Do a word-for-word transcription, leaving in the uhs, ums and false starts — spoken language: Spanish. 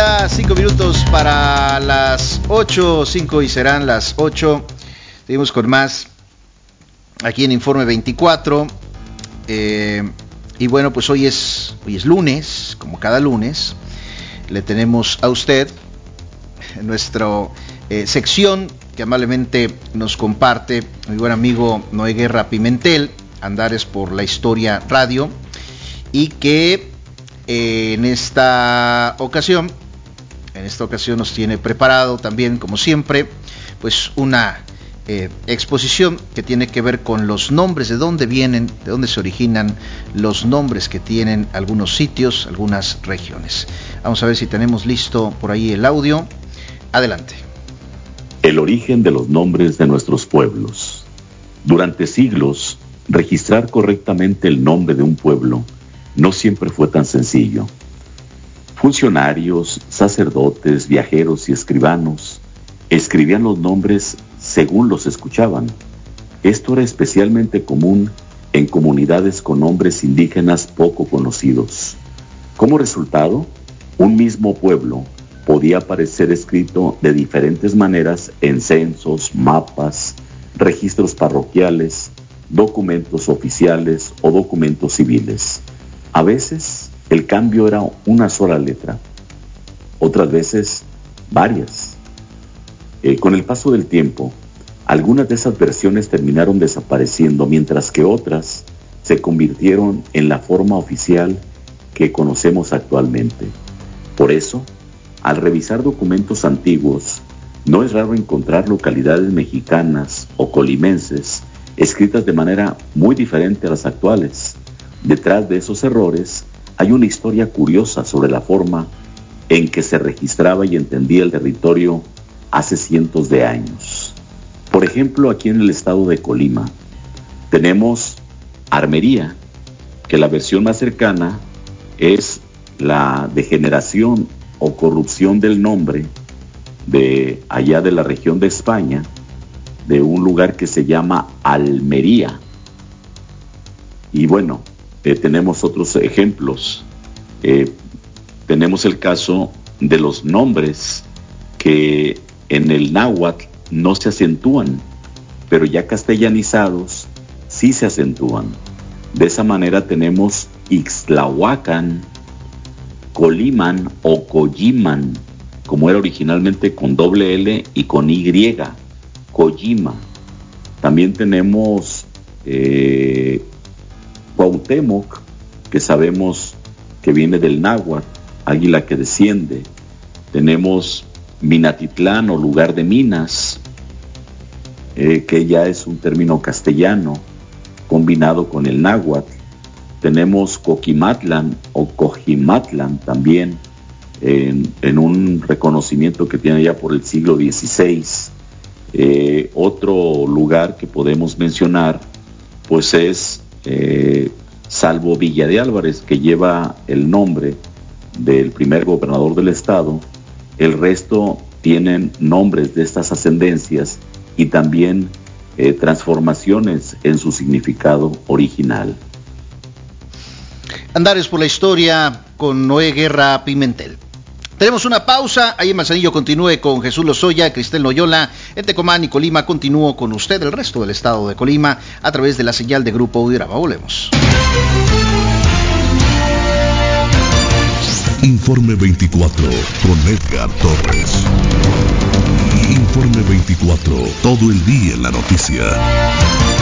Ya cinco minutos para las ocho, cinco y serán las ocho. Seguimos con más aquí en Informe veinticuatro. Eh, y bueno, pues hoy es, hoy es lunes, como cada lunes. Le tenemos a usted nuestra eh, sección que amablemente nos comparte mi buen amigo Noé Guerra Pimentel, Andares por la Historia Radio, y que eh, en esta ocasión, en esta ocasión nos tiene preparado también, como siempre, pues una eh, exposición que tiene que ver con los nombres, de dónde vienen, de dónde se originan los nombres que tienen algunos sitios, algunas regiones. Vamos a ver si tenemos listo por ahí el audio. Adelante. El origen de los nombres de nuestros pueblos. Durante siglos, registrar correctamente el nombre de un pueblo no siempre fue tan sencillo. Funcionarios, sacerdotes, viajeros y escribanos escribían los nombres según los escuchaban. Esto era especialmente común en comunidades con nombres indígenas poco conocidos. Como resultado, un mismo pueblo podía aparecer escrito de diferentes maneras en censos, mapas, registros parroquiales, documentos oficiales o documentos civiles. A veces el cambio era una sola letra, otras veces varias. Eh, con el paso del tiempo, algunas de esas versiones terminaron desapareciendo, mientras que otras se convirtieron en la forma oficial que conocemos actualmente. Por eso, al revisar documentos antiguos, no es raro encontrar localidades mexicanas o colimenses escritas de manera muy diferente a las actuales. Detrás de esos errores hay una historia curiosa sobre la forma en que se registraba y entendía el territorio hace cientos de años. Por ejemplo, aquí en el estado de Colima, tenemos armería, que la versión más cercana es la degeneración o corrupción del nombre de allá de la región de España, de un lugar que se llama Almería. Y bueno, eh, tenemos otros ejemplos. Eh, tenemos el caso de los nombres que en el náhuatl no se acentúan, pero ya castellanizados sí se acentúan. De esa manera tenemos Ixtlahuacan, Coliman o Colliman, como era originalmente con doble L y con Y, Colima. También tenemos eh, Cuauhtémoc, que sabemos que viene del náhuatl, águila que desciende. Tenemos Minatitlán o lugar de minas, eh, que ya es un término castellano combinado con el náhuatl. Tenemos Coquimatlán o Cojimatlán también, en, en un reconocimiento que tiene ya por el siglo dieciséis. Eh, otro lugar que podemos mencionar pues es eh, salvo Villa de Álvarez, que lleva el nombre del primer gobernador del estado. El resto tienen nombres de estas ascendencias y también eh, transformaciones en su significado original. Andares por la Historia con Noé Guerra Pimentel. Tenemos una pausa, ahí en Manzanillo continúe con Jesús Lozoya, Cristel Loyola, en Tecomán y Colima continúo con usted, el resto del estado de Colima, a través de la señal de Grupo Udiraba. Volvemos. Informe veinticuatro con Edgar Torres. Informe veinticuatro, todo el día en la noticia.